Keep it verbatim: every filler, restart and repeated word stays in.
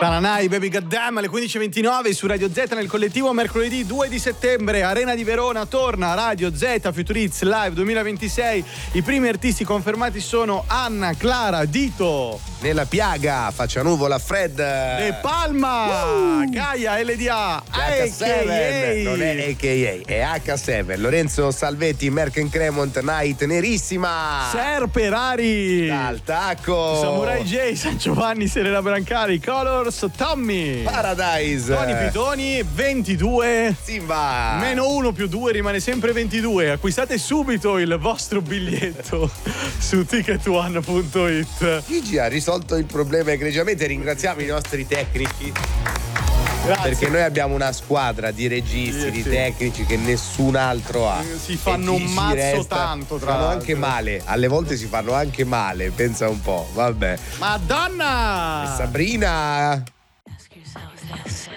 Tananai, Baby Goddamn, alle quindici e ventinove su Radio Z nel collettivo. Mercoledì due di settembre, Arena di Verona torna Radio Z Future Hits Live duemilaventisei. I primi artisti confermati sono Anna, Clara, Dito, Nella Piaga, Faccia Nuvola, Fred De Palma, uh. Gaia, L D A, acca sette, non è A K A, è acca sette, Lorenzo Salvetti, Merken Cremont, Night, Nerissima, Serperari, Dal Tacco, Samurai J, San Giovanni, Serena Brancari, Colors, Tommy, Paradise, Tony Pitoni, ventidue, Simba, meno uno più due rimane sempre ventidue. Acquistate subito il vostro biglietto su ticket one punto it. Gigi ha risolto il problema egregiamente, ringraziamo i nostri tecnici. Grazie. Perché noi abbiamo una squadra di registi, sì, di sì. tecnici che nessun altro ha. Si fanno un mazzo resta, tanto, tra fanno l'altro. anche male, alle volte si fanno anche male, pensa un po', vabbè. Madonna! E Sabrina!